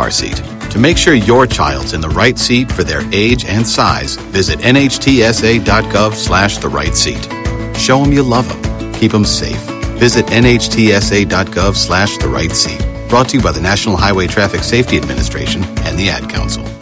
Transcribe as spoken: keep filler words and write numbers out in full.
car seat. To make sure your child's in the right seat for their age and size, visit nhtsa.gov slash the right seat. Show them you love them. Keep them safe. Visit nhtsa.gov slash the right seat. Brought to you by the National Highway Traffic Safety Administration and the Ad Council.